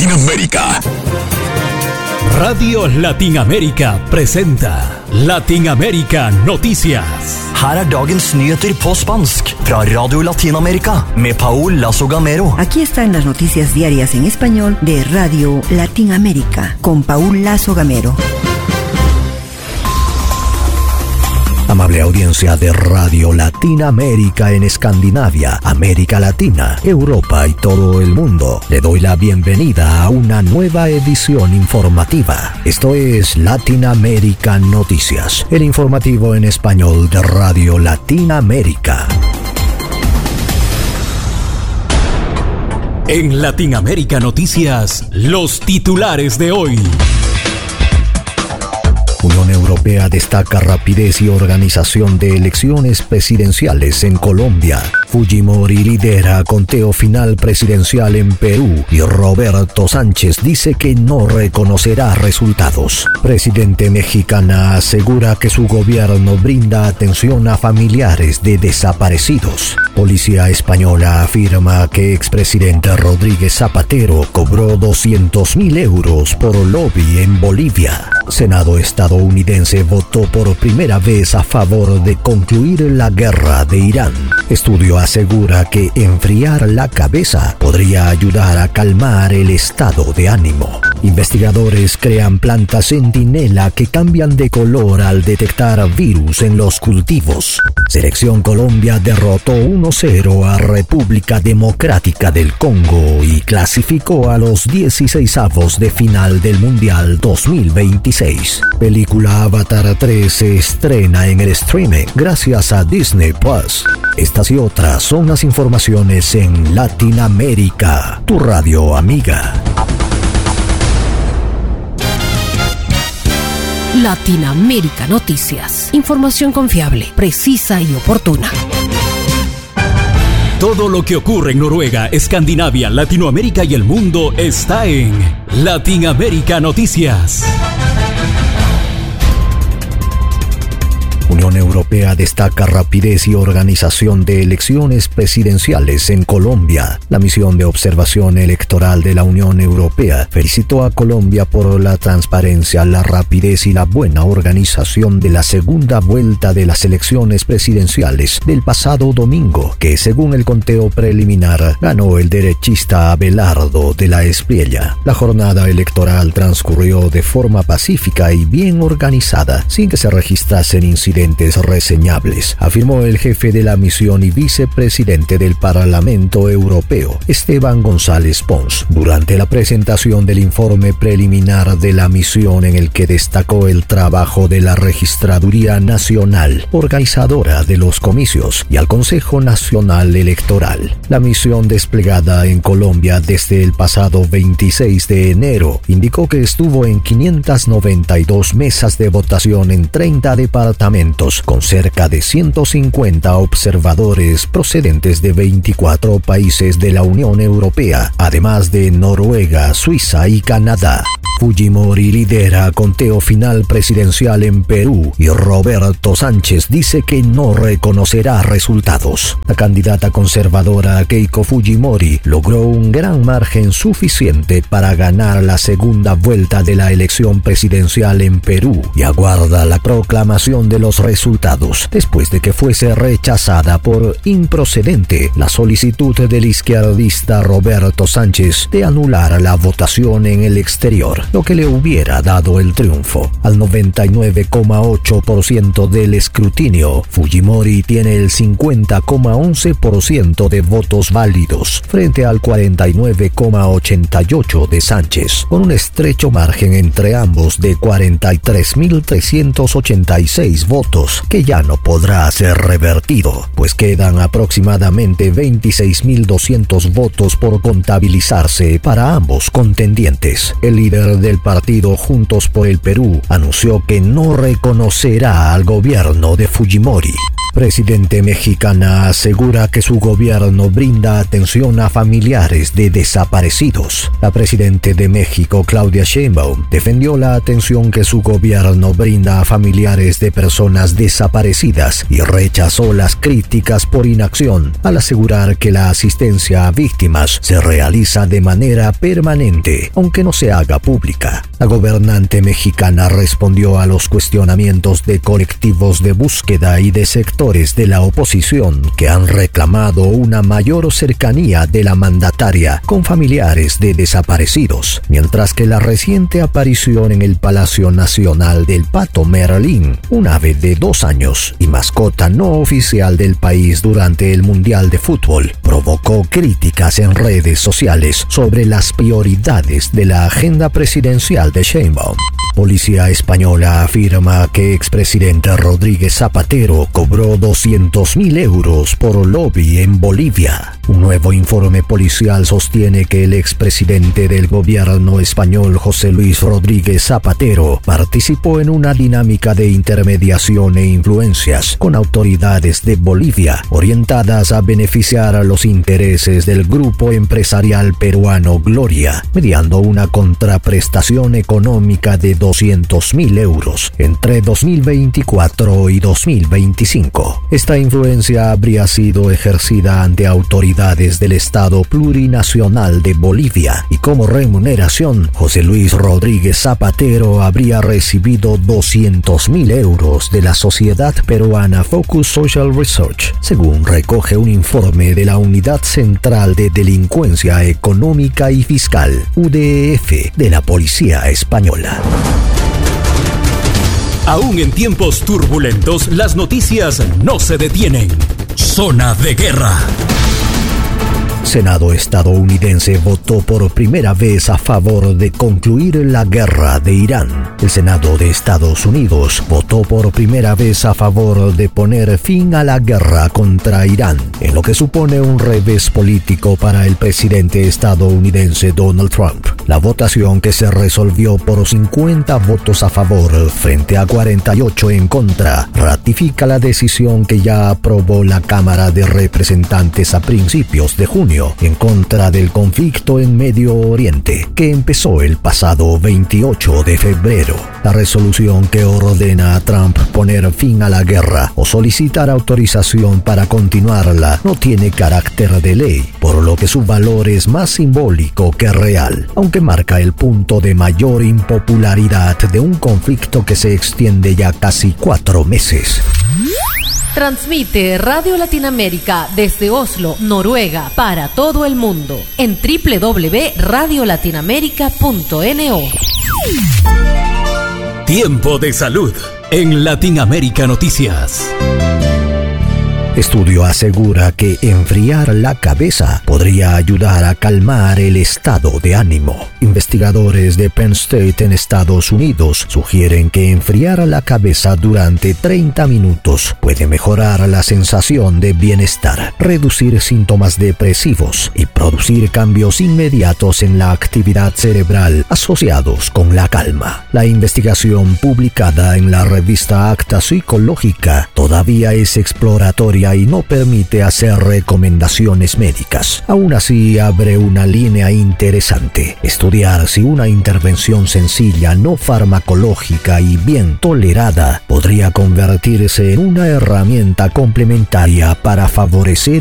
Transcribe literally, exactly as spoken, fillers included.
Latinoamérica. Radio Latinoamérica presenta Latinoamérica Noticias. Her er dagens nyheter på spansk fra Radio Latinoamérica med Paul Lazo Gamero. Aquí están las noticias diarias en español de Radio Latinoamérica con Paul Lazo Gamero. Amable audiencia de Radio Latinoamérica en Escandinavia, América Latina, Europa y todo el mundo, le doy la bienvenida a una nueva edición informativa. Esto es Latinoamérica Noticias, el informativo en español de Radio Latinoamérica. En Latinoamérica Noticias, los titulares de hoy. Unión Europea destaca rapidez y organización de elecciones presidenciales en Colombia. Fujimori lidera conteo final presidencial en Perú y Roberto Sánchez dice que no reconocerá resultados. Presidente mexicana asegura que su gobierno brinda atención a familiares de desaparecidos. Policía española afirma que expresidente Rodríguez Zapatero cobró doscientos mil euros por lobby en Bolivia. Senado estadounidense votó por primera vez a favor de concluir la guerra de Irán. Estudio asegura que enfriar la cabeza podría ayudar a calmar el estado de ánimo. Investigadores crean plantas centinela que cambian de color al detectar virus en los cultivos. Selección Colombia derrotó uno cero a República Democrática del Congo y clasificó a los dieciseisavos de final del Mundial dos mil veintiséis. Película Avatar tres se estrena en el streaming gracias a Disney Plus. Estas y otras son las informaciones en Latinoamérica, tu radio amiga. Latinoamérica Noticias. Información confiable, precisa y oportuna. Todo lo que ocurre en Noruega, Escandinavia, Latinoamérica y el mundo está en Latinoamérica Noticias. Unión Europea destaca rapidez y organización de elecciones presidenciales en Colombia. La misión de observación electoral de la Unión Europea felicitó a Colombia por la transparencia, la rapidez y la buena organización de la segunda vuelta de las elecciones presidenciales del pasado domingo, que según el conteo preliminar ganó el derechista Abelardo de la Espriella. La jornada electoral transcurrió de forma pacífica y bien organizada, sin que se registrasen incidentes reseñables, afirmó el jefe de la misión y vicepresidente del Parlamento Europeo, Esteban González Pons, durante la presentación del informe preliminar de la misión, en el que destacó el trabajo de la Registraduría Nacional, organizadora de los comicios, y al Consejo Nacional Electoral. La misión desplegada en Colombia desde el pasado veintiséis de enero indicó que estuvo en quinientas noventa y dos mesas de votación en treinta departamentos, con cerca de ciento cincuenta observadores procedentes de veinticuatro países de la Unión Europea, además de Noruega, Suiza y Canadá. Fujimori lidera conteo final presidencial en Perú y Roberto Sánchez dice que no reconocerá resultados. La candidata conservadora Keiko Fujimori logró un gran margen suficiente para ganar la segunda vuelta de la elección presidencial en Perú y aguarda la proclamación de los resultados después de que fuese rechazada por improcedente la solicitud del izquierdista Roberto Sánchez de anular la votación en el exterior, lo que le hubiera dado el triunfo. Al noventa y nueve coma ocho por ciento del escrutinio, Fujimori tiene el cincuenta coma once por ciento de votos válidos frente al cuarenta y nueve coma ochenta y ocho por ciento de Sánchez, con un estrecho margen entre ambos de cuarenta y tres mil trescientos ochenta y seis votos, que ya no podrá ser revertido, pues quedan aproximadamente veintiséis mil doscientos votos por contabilizarse para ambos contendientes. El líder líder del partido Juntos por el Perú anunció que no reconocerá al gobierno de Fujimori. Presidente mexicana asegura que su gobierno brinda atención a familiares de desaparecidos. La presidenta de México, Claudia Sheinbaum, defendió la atención que su gobierno brinda a familiares de personas desaparecidas y rechazó las críticas por inacción al asegurar que la asistencia a víctimas se realiza de manera permanente, aunque no se haga pública. La gobernante mexicana respondió a los cuestionamientos de colectivos de búsqueda y de sectores de la oposición que han reclamado una mayor cercanía de la mandataria con familiares de desaparecidos, mientras que la reciente aparición en el Palacio Nacional del Pato Merlín, un ave de dos años y mascota no oficial del país durante el Mundial de Fútbol, provocó críticas en redes sociales sobre las prioridades de la agenda presidencial de Sheinbaum. Policía española afirma que expresidente Rodríguez Zapatero cobró doscientos mil euros por lobby en Bolivia. Un nuevo informe policial sostiene que el expresidente del gobierno español José Luis Rodríguez Zapatero participó en una dinámica de intermediación e influencias con autoridades de Bolivia orientadas a beneficiar a los intereses del grupo empresarial peruano Gloria, mediando una contraprestación económica de doscientos mil euros entre dos mil veinticuatro y dos mil veinticinco. Esta influencia habría sido ejercida ante autoridades del Estado Plurinacional de Bolivia y como remuneración, José Luis Rodríguez Zapatero habría recibido doscientos mil euros de la sociedad peruana Focus Social Research, según recoge un informe de la Unidad Central de Delincuencia Económica y Fiscal, U D E F, de la Policía Española. Aún en tiempos turbulentos, las noticias no se detienen. Zona de guerra. Senado estadounidense votó por primera vez a favor de concluir la guerra de Irán. El Senado de Estados Unidos votó por primera vez a favor de poner fin a la guerra contra Irán, en lo que supone un revés político para el presidente estadounidense Donald Trump. La votación, que se resolvió por cincuenta votos a favor frente a cuarenta y ocho en contra, ratifica la decisión que ya aprobó la Cámara de Representantes a principios de junio en contra del conflicto en Medio Oriente, que empezó el pasado veintiocho de febrero. La resolución que ordena a Trump poner fin a la guerra o solicitar autorización para continuarla no tiene carácter de ley, por lo que su valor es más simbólico que real, aunque marca el punto de mayor impopularidad de un conflicto que se extiende ya casi cuatro meses. Transmite Radio Latinoamérica desde Oslo, Noruega, para todo el mundo en doble u doble u doble u punto radio latinoamérica punto no. Tiempo de salud en Latinoamérica Noticias. Estudio asegura que enfriar la cabeza podría ayudar a calmar el estado de ánimo. Investigadores de Penn State en Estados Unidos sugieren que enfriar la cabeza durante treinta minutos puede mejorar la sensación de bienestar, reducir síntomas depresivos y producir cambios inmediatos en la actividad cerebral asociados con la calma. La investigación, publicada en la revista Acta Psicológica, todavía es exploratoria y no permite hacer recomendaciones médicas. Aún así, abre una línea interesante: estudiar si una intervención sencilla, no farmacológica y bien tolerada podría convertirse en una herramienta complementaria para favorecer